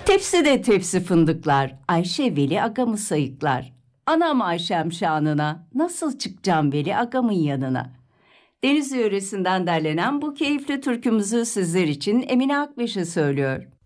Tepsi de tepsi fındıklar, Ayşe Veli agamı sayıklar. Anam Ayşem şanına, nasıl çıkacağım Veli agamın yanına? Denizli yöresinden derlenen bu keyifli türkümüzü sizler için Emine Akbeş'e söylüyor.